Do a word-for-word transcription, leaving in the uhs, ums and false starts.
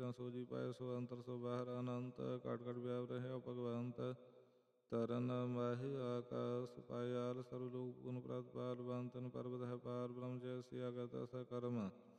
ਨਾ ਸੋਜੀ ਪਾਏ। ਸੋ ਅੰਤਰ ਸੋ ਬਾਹਰ ਅਨੰਤ ਘਟ ਘਟ ਵਿਆਪ ਰਹਿਆ ਭਗਵੰਤ। ਤਰਨ ਮਾਹਿ ਆਕਾਸ ਪਾਇਆਲ ਸਰਵ ਲੋਕ ਗੁਣ ਪ੍ਰਾਤ ਪਾਲ ਬੰਤਨ ਪਰਬਤ ਹੈ ਪਾਰ ਬ੍ਰਹਮ ਜੈ ਸਿਆ ਗਤ ਸ ਕਰਮ।